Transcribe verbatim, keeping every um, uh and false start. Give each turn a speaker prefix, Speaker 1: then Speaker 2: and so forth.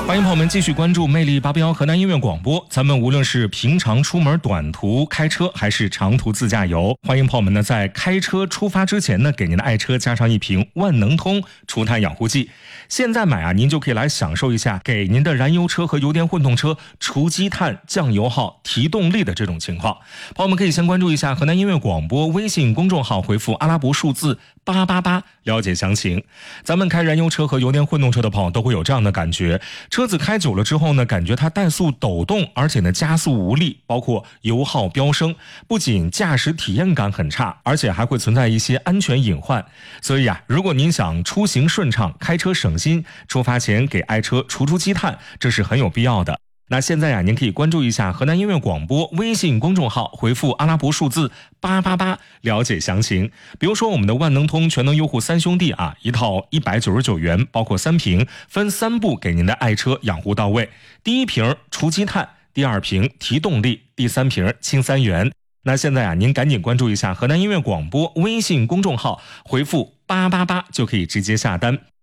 Speaker 1: 欢迎朋友们继续关注魅力八八幺河南音乐广播。咱们无论是平常出门短途开车，还是长途自驾游，欢迎朋友们呢在开车出发之前呢，给您的爱车加上一瓶万能通除碳养护剂。现在买啊，您就可以来享受一下给您的燃油车和油电混动车除积碳、降油耗、提动力的这种情况。朋友们可以先关注一下河南音乐广播微信公众号，回复阿拉伯数字八八八了解详情。咱们开燃油车和油电混动车的朋友都会有这样的感觉，车子开久了之后呢，感觉它怠速抖动，而且呢加速无力，包括油耗飙升，不仅驾驶体验感很差，而且还会存在一些安全隐患。所以啊，如果您想出行顺畅，开车省心，出发前给爱车除除积碳，这是很有必要的。那现在呀、啊，您可以关注一下河南音乐广播微信公众号，回复阿拉伯数字八八八了解详情。比如说我们的万能通全能优护三兄弟啊，一套一百九十九元，包括三瓶，分三步给您的爱车养护到位。第一瓶除积碳，第二瓶提动力，第三瓶清三元。那现在啊，您赶紧关注一下河南音乐广播微信公众号，回复八八八就可以直接下单。